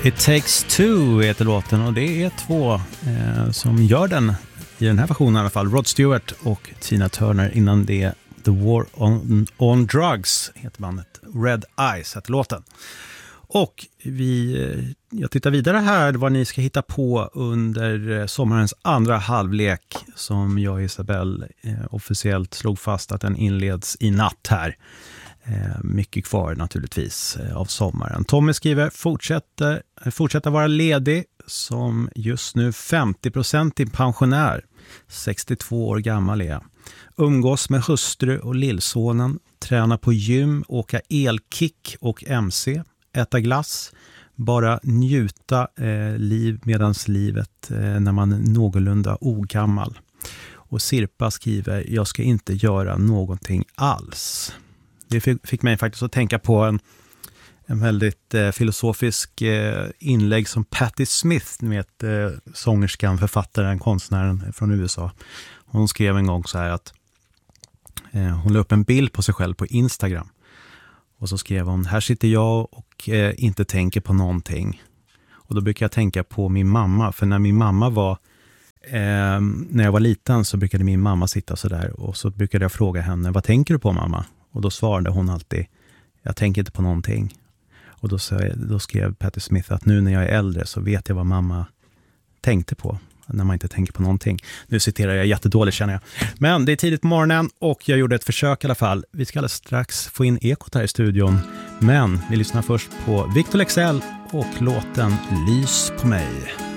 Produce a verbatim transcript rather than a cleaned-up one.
It Takes Two heter låten och det är två eh, som gör den i den här versionen i alla fall. Rod Stewart och Tina Turner. Innan det The War on, on Drugs heter bandet. Red Eyes heter låten. Och vi, jag tittar vidare här vad ni ska hitta på under sommarens andra halvlek som jag och Isabelle eh, officiellt slog fast att den inleds i natt här. Eh, mycket kvar naturligtvis eh, av sommaren. Tommy skriver, fortsätter, fortsätter vara ledig som just nu femtio procent i pensionär. sextiotvå år gammal är jag. Umgås med hustru och lillsonen. Träna på gym, åka elkick och M C. Äta glass. Bara njuta eh, liv medans livet eh, när man är någorlunda ogammal. Och Sirpa skriver, jag ska inte göra någonting alls. Det fick mig faktiskt att tänka på en, en väldigt eh, filosofisk eh, inlägg som Patti Smith, ni vet, eh, sångerskan, författaren, konstnären från U S A. Hon skrev en gång så här att eh, hon la upp en bild på sig själv på Instagram. Och så skrev hon, här sitter jag och eh, inte tänker på någonting. Och då brukar jag tänka på min mamma, för när min mamma var eh, när jag var liten så brukade min mamma sitta så där och så brukade jag fråga henne, vad tänker du på mamma? Och då svarade hon alltid, jag tänker inte på någonting. Och då, så, då skrev Patti Smith att nu när jag är äldre så vet jag vad mamma tänkte på. När man inte tänker på någonting. Nu citerar jag jättedåligt känner jag. Men det är tidigt på morgonen och jag gjorde ett försök i alla fall. Vi ska alldeles strax få in ekot här i studion. Men vi lyssnar först på Victor Leksell och låten Lys på mig.